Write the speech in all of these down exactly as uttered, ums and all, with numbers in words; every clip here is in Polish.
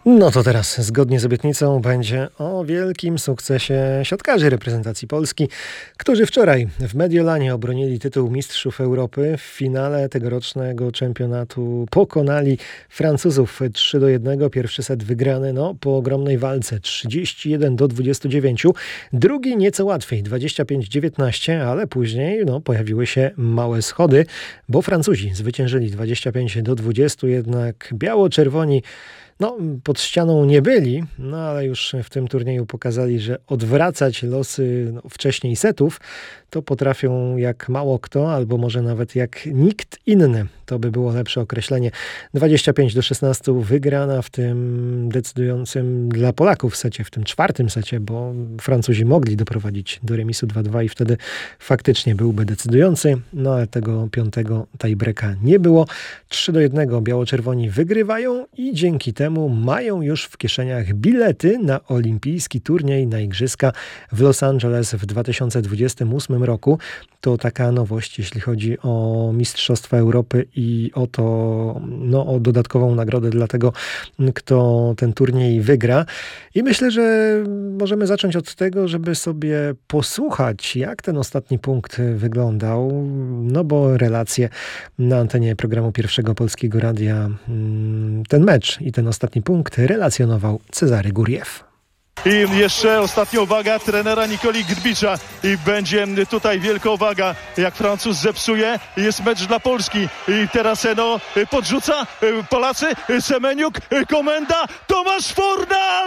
No to teraz, zgodnie z obietnicą, będzie o wielkim sukcesie siatkarzy reprezentacji Polski, którzy wczoraj w Mediolanie obronili tytuł Mistrzów Europy. W finale tegorocznego czempionatu pokonali Francuzów trzy do jednego. Pierwszy set wygrany no, po ogromnej walce trzydzieści jeden do dwudziestu dziewięciu. Drugi nieco łatwiej, dwadzieścia pięć dziewiętnaście, ale później no, pojawiły się małe schody, bo Francuzi zwyciężyli dwadzieścia pięć do dwudziestu, jednak biało-czerwoni No, pod ścianą nie byli, no ale już w tym turnieju pokazali, że odwracać losy no, wcześniej setów to potrafią jak mało kto, albo może nawet jak nikt inny. To by było lepsze określenie. dwadzieścia pięć do szesnastu wygrana w tym decydującym dla Polaków secie, w tym czwartym secie, bo Francuzi mogli doprowadzić do remisu dwa dwa i wtedy faktycznie byłby decydujący, no ale tego piątego tiebreaka nie było. trzy do jednego biało-czerwoni wygrywają i dzięki temu mają już w kieszeniach bilety na olimpijski turniej na Igrzyska w Los Angeles w dwa tysiące dwudziestym ósmym roku. To taka nowość, jeśli chodzi o Mistrzostwa Europy i o to, no, o dodatkową nagrodę dla tego, kto ten turniej wygra. I myślę, że możemy zacząć od tego, żeby sobie posłuchać, jak ten ostatni punkt wyglądał, no bo relacje na antenie programu Pierwszego Polskiego Radia, ten mecz i ten ostatni punkt relacjonował Cezary Guriew. I jeszcze ostatnia uwaga trenera Nikoli Grbicza i będzie tutaj wielka uwaga, jak Francuz zepsuje, jest mecz dla Polski i teraz no podrzuca Polacy, Semeniuk, komenda, Tomasz Fornal,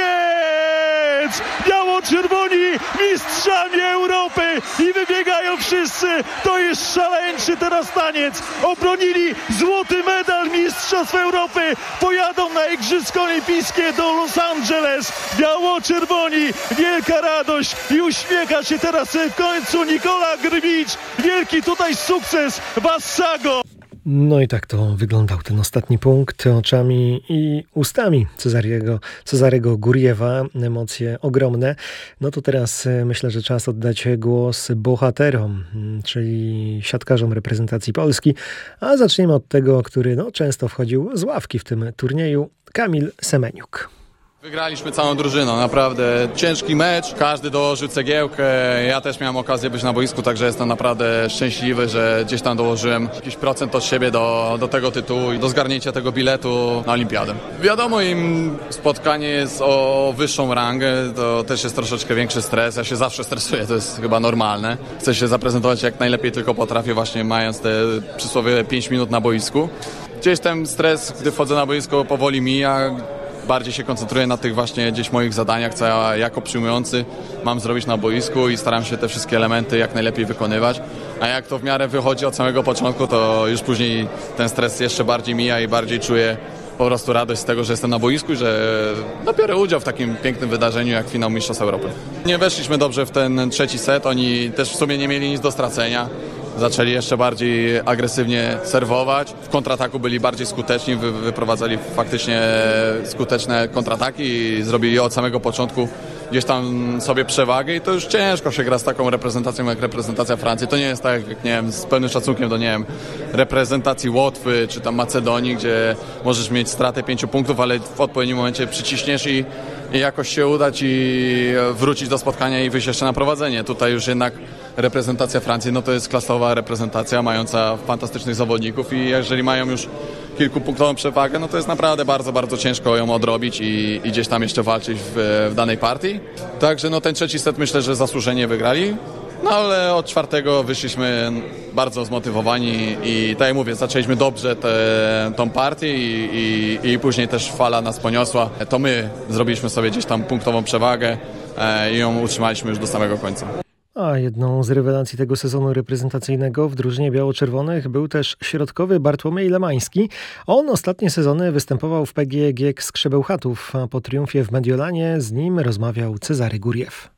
koniec! Biało-czerwoni mistrzami Europy i wybiegają wszyscy, to jest szaleńczy teraz taniec, obronili złoty medal Mistrzostw Europy, pojadą na Igrzyska Olimpijskie do Los Angeles. Biało-czerwoni, wielka radość i uśmiecha się teraz w końcu Nikola Grbicz. Wielki tutaj sukces Wassago. No i tak to wyglądał ten ostatni punkt oczami i ustami Cezariego, Cezarego Guriewa. Emocje ogromne. No to teraz myślę, że czas oddać głos bohaterom, czyli siatkarzom reprezentacji Polski. A zaczniemy od tego, który no, często wchodził z ławki w tym turnieju, Kamil Semeniuk. Wygraliśmy całą drużyną, naprawdę ciężki mecz, każdy dołożył cegiełkę, ja też miałem okazję być na boisku, także jestem naprawdę szczęśliwy, że gdzieś tam dołożyłem jakiś procent od siebie do, do tego tytułu i do zgarnięcia tego biletu na olimpiadę. Wiadomo, im spotkanie jest o wyższą rangę, to też jest troszeczkę większy stres, ja się zawsze stresuję, to jest chyba normalne. Chcę się zaprezentować jak najlepiej tylko potrafię, właśnie mając te przysłowiowe pięć minut na boisku. Gdzieś ten stres, gdy wchodzę na boisko, powoli mija. Bardziej się koncentruję na tych właśnie gdzieś moich zadaniach, co ja jako przyjmujący mam zrobić na boisku i staram się te wszystkie elementy jak najlepiej wykonywać. A jak to w miarę wychodzi od samego początku, to już później ten stres jeszcze bardziej mija i bardziej czuję po prostu radość z tego, że jestem na boisku i że no, biorę udział w takim pięknym wydarzeniu jak finał Mistrzostw Europy. Nie weszliśmy dobrze w ten trzeci set, oni też w sumie nie mieli nic do stracenia. Zaczęli jeszcze bardziej agresywnie serwować. W kontrataku byli bardziej skuteczni, wy, wyprowadzali faktycznie skuteczne kontrataki i zrobili od samego początku gdzieś tam sobie przewagę i to już ciężko się gra z taką reprezentacją jak reprezentacja Francji. To nie jest tak jak, nie wiem, z pełnym szacunkiem do, nie wiem, reprezentacji Łotwy czy tam Macedonii, gdzie możesz mieć stratę pięciu punktów, ale w odpowiednim momencie przyciśniesz i, i jakoś się udać i wrócić do spotkania i wyjść jeszcze na prowadzenie. Tutaj już jednak reprezentacja Francji, no to jest klasowa reprezentacja mająca fantastycznych zawodników i jeżeli mają już kilkupunktową przewagę, no to jest naprawdę bardzo, bardzo ciężko ją odrobić i, i gdzieś tam jeszcze walczyć w, w danej partii. Także no ten trzeci set myślę, że zasłużenie wygrali. No ale od czwartego wyszliśmy bardzo zmotywowani i tak jak mówię, zaczęliśmy dobrze tę tą partię i, i, i później też fala nas poniosła. To my zrobiliśmy sobie gdzieś tam punktową przewagę e, i ją utrzymaliśmy już do samego końca. A jedną z rewelacji tego sezonu reprezentacyjnego w drużynie biało-czerwonych był też środkowy Bartłomiej Lemański. On ostatnie sezony występował w P G E G Skrzybełchatów, a po triumfie w Mediolanie z nim rozmawiał Cezary Guriew.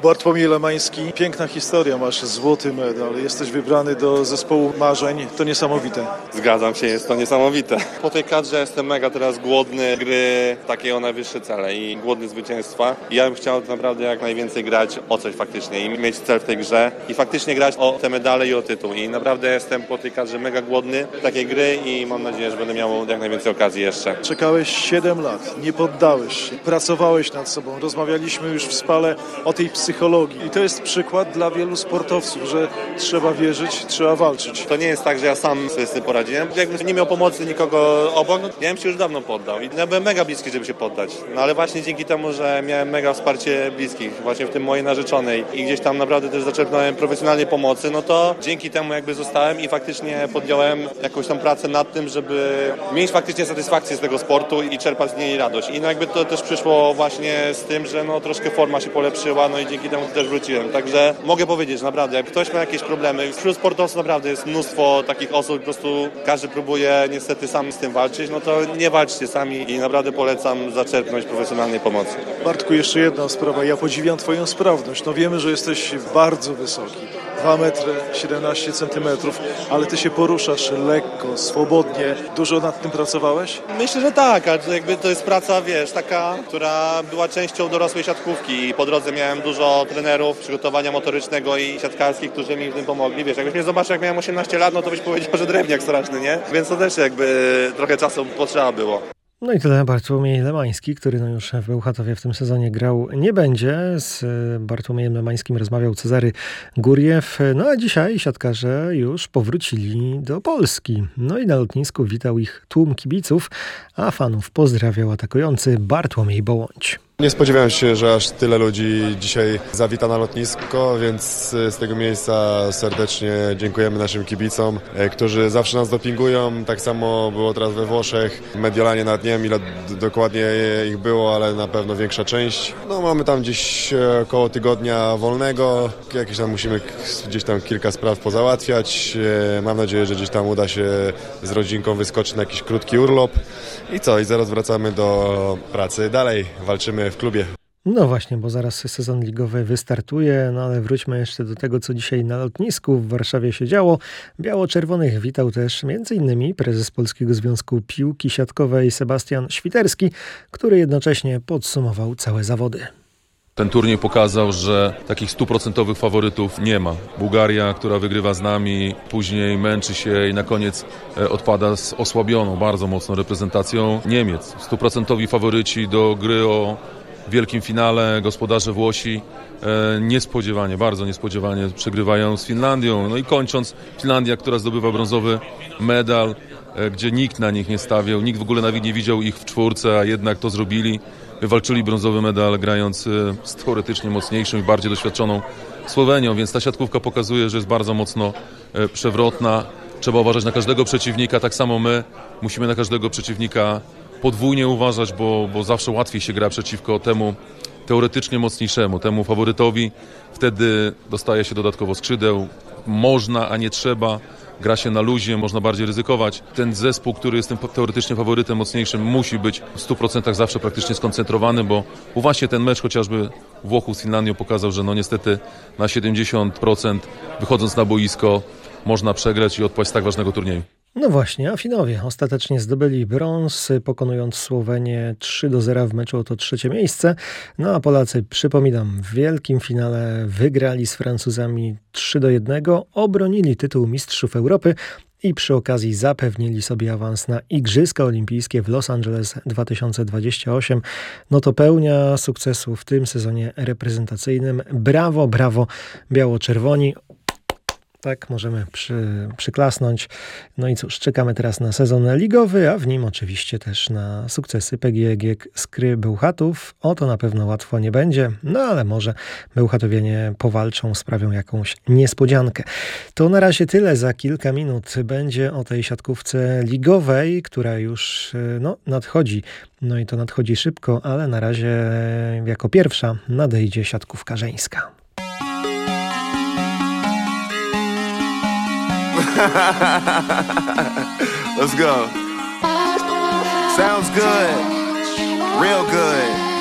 Bartłomiej Lemański, piękna historia, masz złoty medal, jesteś wybrany do zespołu marzeń, to niesamowite. Zgadzam się, jest to niesamowite. Po tej kadrze jestem mega teraz głodny gry, takie o najwyższe cele i głodny zwycięstwa. I ja bym chciał naprawdę jak najwięcej grać o coś faktycznie i mieć cel w tej grze i faktycznie grać o te medale i o tytuł. I naprawdę jestem po tej kadrze mega głodny takiej gry i mam nadzieję, że będę miał jak najwięcej okazji jeszcze. Czekałeś siedem lat, nie poddałeś się, pracowałeś nad sobą, rozmawialiśmy już w Spale o tej psychologii. I to jest przykład dla wielu sportowców, że trzeba wierzyć, trzeba walczyć. To nie jest tak, że ja sam sobie z tym poradziłem. Jakbym nie miał pomocy nikogo obok, no, ja bym się już dawno poddał. I ja byłem mega bliski, żeby się poddać. No ale właśnie dzięki temu, że miałem mega wsparcie bliskich, właśnie w tym mojej narzeczonej i gdzieś tam naprawdę też zaczerpnąłem profesjonalnej pomocy, no to dzięki temu jakby zostałem i faktycznie podjąłem jakąś tam pracę nad tym, żeby mieć faktycznie satysfakcję z tego sportu i czerpać z niej radość. I no jakby to też przyszło właśnie z tym, że no troszkę forma się polepszyła, no i dzięki temu też wróciłem. Także mogę powiedzieć, że naprawdę, jak ktoś ma jakieś problemy, wśród sportowców naprawdę jest mnóstwo takich osób, po prostu każdy próbuje niestety sam z tym walczyć, no to nie walczcie sami i naprawdę polecam zaczerpnąć profesjonalnej pomocy. Bartku, jeszcze jedna sprawa, ja podziwiam twoją sprawność, no wiemy, że jesteś bardzo wysoki, dwa metry siedemnaście centymetrów, ale ty się poruszasz lekko, swobodnie, dużo nad tym pracowałeś? Myślę, że tak, ale to jakby to jest praca, wiesz, taka, która była częścią dorosłej siatkówki i po drodze miałem dużo trenerów przygotowania motorycznego i siatkarskich, którzy mi w tym pomogli. Wiesz, jakbyś mnie zobaczył, jak miałem osiemnaście lat, no to byś powiedział, że drewniak straszny, nie? Więc to też jakby trochę czasu potrzeba było. No i tyle Bartłomiej Lemański, który no już w Bełchatowie w tym sezonie grał nie będzie. Z Bartłomiejem Lemańskim rozmawiał Cezary Gurjew. No a dzisiaj siatkarze już powrócili do Polski. No i na lotnisku witał ich tłum kibiców, a fanów pozdrawiał atakujący Bartłomiej Bołądź. Nie spodziewałem się, że aż tyle ludzi dzisiaj zawita na lotnisko, więc z tego miejsca serdecznie dziękujemy naszym kibicom, którzy zawsze nas dopingują. Tak samo było teraz we Włoszech. W Mediolanie nawet nie wiem, ile dokładnie ich było, ale na pewno większa część. No mamy tam gdzieś około tygodnia wolnego. Jakieś tam musimy gdzieś tam kilka spraw pozałatwiać. Mam nadzieję, że gdzieś tam uda się z rodzinką wyskoczyć na jakiś krótki urlop. I co? I zaraz wracamy do pracy. Dalej walczymy w klubie. No właśnie, bo zaraz sezon ligowy wystartuje, no ale wróćmy jeszcze do tego, co dzisiaj na lotnisku w Warszawie się działo. Biało-czerwonych witał też m.in. prezes Polskiego Związku Piłki Siatkowej Sebastian Świderski, który jednocześnie podsumował całe zawody. Ten turniej pokazał, że takich stuprocentowych faworytów nie ma. Bułgaria, która wygrywa z nami, później męczy się i na koniec odpada z osłabioną, bardzo mocną reprezentacją Niemiec. Stuprocentowi faworyci do gry o wielkim finale, gospodarze Włosi, niespodziewanie, bardzo niespodziewanie przegrywają z Finlandią. No i kończąc, Finlandia, która zdobywa brązowy medal, gdzie nikt na nich nie stawiał, nikt w ogóle nawet nie widział ich w czwórce, a jednak to zrobili. Wywalczyli brązowy medal, grając z teoretycznie mocniejszą i bardziej doświadczoną Słowenią, więc ta siatkówka pokazuje, że jest bardzo mocno przewrotna. Trzeba uważać na każdego przeciwnika, tak samo my musimy na każdego przeciwnika podwójnie uważać, bo, bo zawsze łatwiej się gra przeciwko temu teoretycznie mocniejszemu, temu faworytowi. Wtedy dostaje się dodatkowo skrzydeł. Można, a nie trzeba. Gra się na luzie, można bardziej ryzykować. Ten zespół, który jest tym teoretycznie faworytem mocniejszym, musi być w stu procentach zawsze praktycznie skoncentrowany, bo właśnie ten mecz chociażby Włochów z Finlandią pokazał, że no niestety na siedemdziesiąt procent wychodząc na boisko można przegrać i odpaść z tak ważnego turnieju. No właśnie, a Finowie ostatecznie zdobyli brąz, pokonując Słowenię trzy do zera w meczu o to trzecie miejsce. No a Polacy, przypominam, w wielkim finale wygrali z Francuzami trzy do jednego, obronili tytuł mistrzów Europy i przy okazji zapewnili sobie awans na Igrzyska Olimpijskie w Los Angeles dwa tysiące dwudziestym ósmym. No to pełnia sukcesu w tym sezonie reprezentacyjnym. Brawo, brawo, biało-czerwoni. Tak, możemy przy, przyklasnąć. No i cóż, czekamy teraz na sezon ligowy, a w nim oczywiście też na sukcesy P G E G Skry Bełchatów. O to na pewno łatwo nie będzie, no ale może Bełchatowianie powalczą, sprawią jakąś niespodziankę. To na razie tyle. Za kilka minut będzie o tej siatkówce ligowej, która już no, nadchodzi. No i to nadchodzi szybko, ale na razie jako pierwsza nadejdzie siatkówka żeńska. Let's go. Sounds good. Real good.